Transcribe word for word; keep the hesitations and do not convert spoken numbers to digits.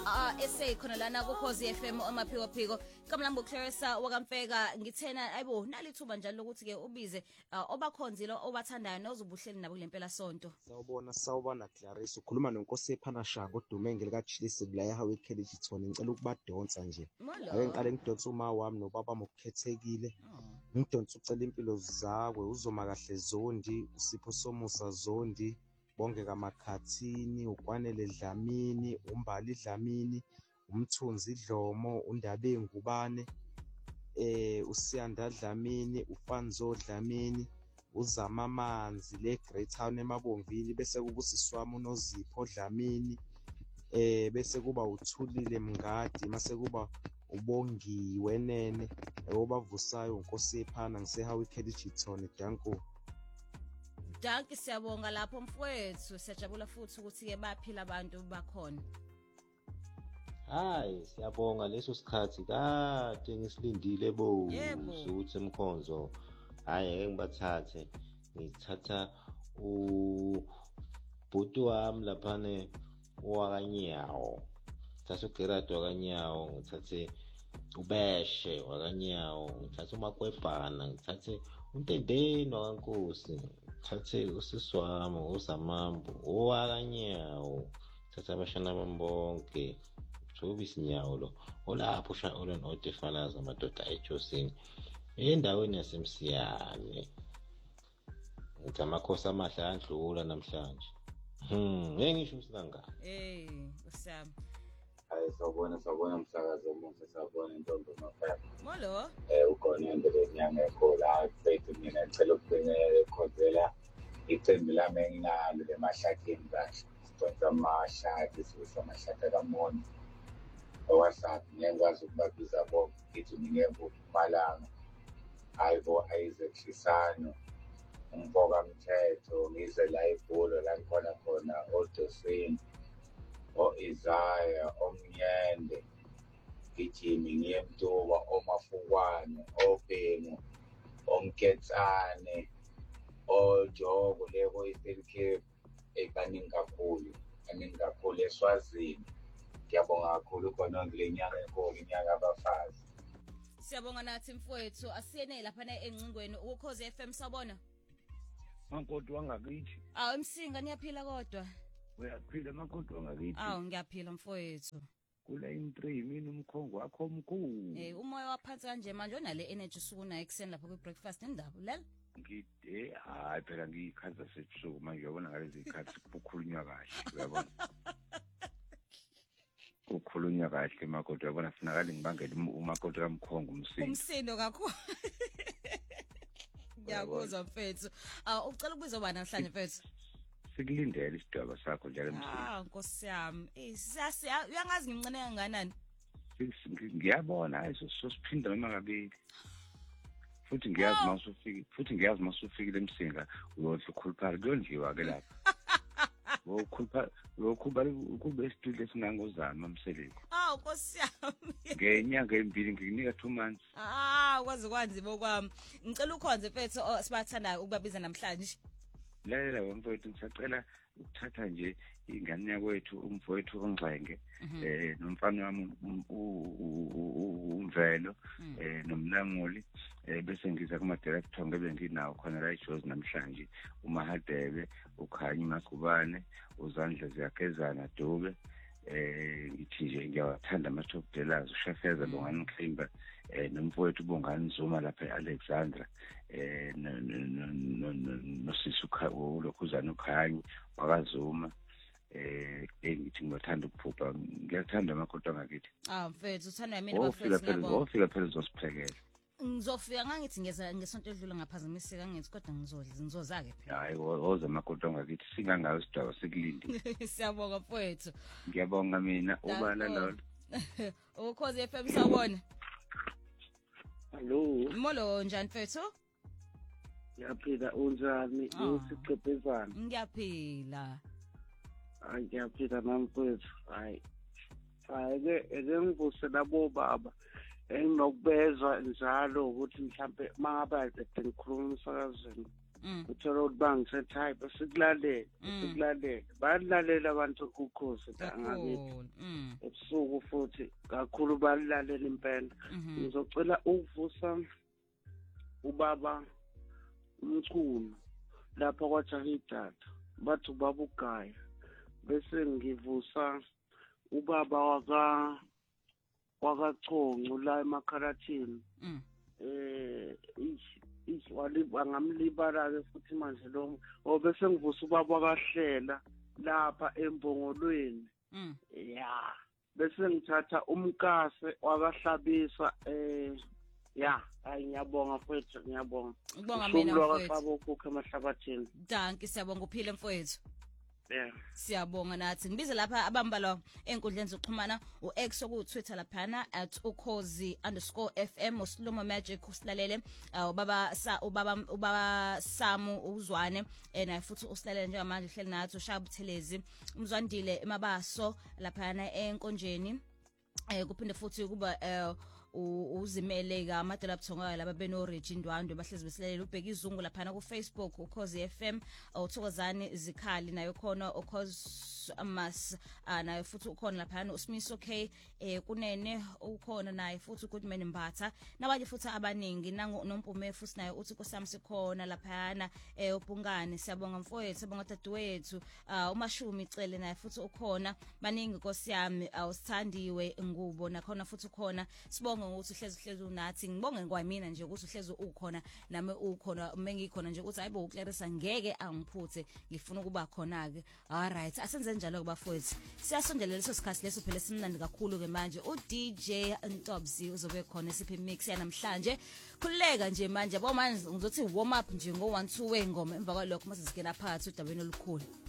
ah essay khona lana ku Khosi F M amaphiko phiko kamlambo Clarissa wakamfeka ngithena ayibo nalithuba njalo lokuthi ke ubize obakhonzile obathandayo nozubuhleli nabo kulempela sonto. Sawubona sawubona Clarissa ukhuluma noNkosi ephana Shaka uDumengi lika Chilisi la eHowe College Thoni ngicela ukubadonsa nje. Ake ngiqale ngidonsa uma wami nobaba mokukhethekile. Ngidonsa ucela impilo zakwe uzoma kahle Zondi usipho somusa Zondi bonke kamakhathini ukwanele Dlamini umbali Dlamini umthunzi Dlomo undabe ngubane eh usiyanda Dlamini ufanzo Dlamini uzama amanzi le Great Town emabomvini bese kuba usiswami uNozipho Dlamini eh bese kuba uthulile Mngadi mase kuba ubongiwe nene obavusayo uNkosi ephana ngiseHowe College Thoni danko. Danke siyabonga lapho mfowethu siyajabula futhi ukuthi ke baphila abantu bakhona. Hayi siyabonga leso sikhathi kade ngisilindile bo ukuthi emkhonzo hayi ngeke ngibathathe ngithatha u bhuti wami laphane wakanyawo thatha uGerard wakanyawo ngithathe ubeshe wakanyawo ngithathe uMakwebhana ngithathe uNtendeni wakaNkosi thathe usiswami uZamambu owakanyawo thatha abashana bambonke Jobi Sinyawo lo olapho uShaolo noDefalaza amadoda eJosini endaweni yaseMsiyane ngithi amakhosi amahle andlula namhlanje hmm ngisho usikanga eh usami hayi sawubona sawubona umsakazi omuhle sawubona intombi maphela molo eh ukhona indlela enyanga ekhola fethu mina ngicela ukubingelela ekhonzela icembu lami enginalo lemahlakeni kahle sidonsa amashadi sibisa amashadi kaMondi owasathi ngiyakwazi ukubabiza bonke ngithi ngiyembu Malanga ayibo Isaac Shisano umfoka Mthetho ngize la ibhulo la khona khona oDosini o-Isaiah omnyende ngijimi ngiyemtuba omafukwane obhengu omketsane oJogo leko Eastern Cape ekaningi kakhulu kaningi kakhulu eSwazini ngiyabonga kakhulu khona ngilenyanga enkulu inyanga abafazi. Siyabonga nathi mfowethu asiyene lapha encingweni ukukhoze F M sabona Mankoti wangakithi awu emsinga niyaphila kodwa uyaphila mankoti wangakithi awu ngiyaphila mfowethu kuline three mina umkhongo wakho omkhulu eh umoya waphansi kanje manje onale energy sukuna ekseni lapha kwi breakfast indaba lela ngide hayi phela ngikhaza sebusuku manje uyabona ngalezi ikhathi kukhulunywa kahle uyabona kukhulunywa kahle makoto uyabona sinakale ngibangela umakoto kamkhongo umsindo umsindo kakhulu ngiyakuzwa mfethu ah ucela ukubiza bani namhlanje mfethu sikulindele isidaba sakho njalo emsindo ah nkosi yami eh sasi uyangazi ngimncane kanganani ngiyabona hayi sosiphinda noma kabili futhi ngiyazi masufike futhi ngiyazi masufikile emsinga uyodla ukhuluphala kuyondliwa ke lapha wokhuluphala wokhuluphala kube isitulo esingangozama amseleko ah nkosi yami ngenyanga embili ngikunika two months ah kwazi kwanzima kwami ngicela ukhonze mfethu sibathandayo ukubabiza namhlanje lalela wemfowethu ngisacela ukuthatha nje ingane yakwethu umfowethu onxenge eh nomfana wami uMvelo eh nomlamuli eh bese ngiza kuma director ngebe nginawo khona la eJozi namhlanje uMahadebe uKhanyi Magubane uzandla ziyakezana Dube eh ngithi nje ngiyawathanda ama top dealers uShafeza Bongani Mkhimba eh nomfowethu Bongani Zuma lapha eAlexandra eh nosisi ulokhuzana uKhanyi wakaZuma eh ngithi ngiyathanda ukuphupha ngiyathanda amakhotho ngakithi ah mfethu uthanda mina bafethu ngiyabona ofika phela uzosiphekela ngizofika ngangithi ngeza ngesonto edlula ngaphazamiseka ngithi kodwa ngizodla ngizozake phela hayi oza amakhotho ngakithi singangayo isidaba sikulindi siyabonga mfethu ngiyabonga mina ubala lolo ukhoze F M sawona hallo molo njani mfethu ngiyaphila unjani usiqhebezana ngiyaphila hayi ngiyaphila namfethu hayi hayi ke eke ngivuse labo baba enginokubezwa njalo ukuthi mhlambe mangaba ede ngikhuluma umsakazweni uthola ukuthi bangisetype sikulalele sikulalele bayalalela abantu ukukhosi angakithi usuku futhi kakhulu balilalela impela. Ngizocela ukuvusa ubaba umculo lapha kwaJahidada bathi ubaba uGaya, bese ngivusa ubaba waka wakaChonco la eMakhalathini. eh ish wali bangamlibala ke futhi manje lo obese ngivusa ubaba wakahlela lapha eMbongolweni. Ya bese ngithatha umkase wakahlabisa eh ya ayi ngiyabonga mfowethu, ngiyabonga. Ngibonga mina mfowethu. Baba ukhokha emahlabathini. Danki, siyabonga uphile mfowethu. Yeah. Siyabonga nathi. Ngibize lapha abambalwa enkundleni zokuxhumana u-X oku Twitter laphana at ukhozi underscore fm, uSlomo Magic usilalele, ubaba sa ubaba ubaba Samu uzwane na futhi usilalele njengamanje uhleli nathi uShaya Buthelezi, umzwandile emabaso laphana enkonjeni. Eh kuphinde futhi kuba eh uzimele ka Madela Buthonga laba beno Regindwandwe bahlezi besilalela, ubheka izungu laphana ku Facebook ukhozi F M, uThokozani Zikhali nayo khona ukhozi amas nayo futhi ukhona laphana uSmiso K, eh kunene ukhona naye futhi uGoodman Mbatha nabanye futhi abaningi nangu noMpume futhi naye uthi kusami sikhona laphana eh uBungane. Siyabonga mfowethu, siyabonga dadewethu uMashumi Cele naye futhi ukhona, baningi Nkosi yami, awusithandiwe ngubo nakhona futhi ukhona. Sibonga ukuthi uhlezi uhlezi unathi, ngibonge kwamina nje ukuthi uhlezi ukhona nami ukhona, mengikhona nje ukuthi hayibo uClarissa ngeke angiphuthe, ngifuna ukuba khona ke. All right, asenze njalo ke bafowethu, siyasondelela leso sikhathi leso phela simnandi kakhulu ke manje. U D J Ntobzi uzobe khona siphi mix yanamhlanje. Khuleka nje manje yabo manje ngizothi warm up nje ngo one two wengoma, emva kwalokho mase singena phakathi udabeni olukhulu.